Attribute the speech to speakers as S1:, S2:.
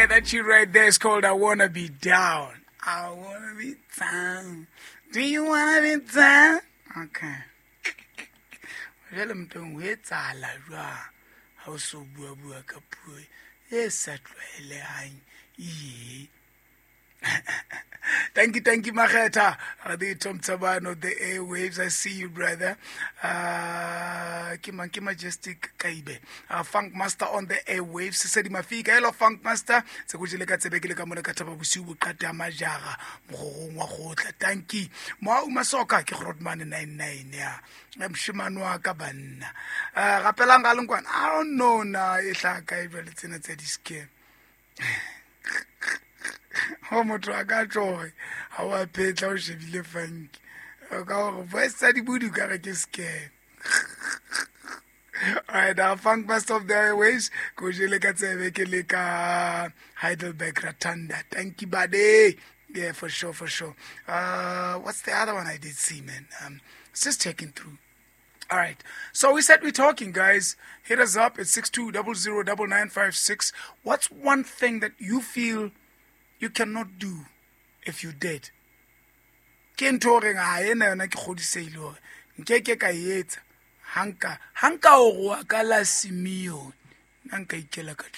S1: Yeah, that tune right there is called I Wanna Be Down. I wanna be down. Do you wanna be down? Okay. Jale mtong wetsala jwa ha o so bua ka puo e sa tlwaelehang ee. Thank you, Maketa. The Tom Tabano, the airwaves. I see you, brother. Kima Majestic Kaibe. Funk Master on the airwaves. Sedi Mafika. Hello, Funk Master. Sekujileka tsebekile mona kataba busiu kata majara. Mogogong wa gotla. Thank you. Mo umasoka ke Rodman 99 ya. Mshimano ka banna. Rapela ngalungwana. I don't know na e tla ka e bele tsena tse di scam. How much I got joy? How I paid how she be funky. West side booty got get scared. Alright, our funk master of the airways. Heidelberg Ratanda. Thank you, buddy. Yeah, for sure. What's the other one I did see, man? It's just checking through. All right. So we said we're talking, guys. Hit us up at 62009956. What's one thing that you feel you cannot do if you did? Kento re nga ena yona ke godisele hore nkeke ka etsa hanka o go ka la simio nka ikela ka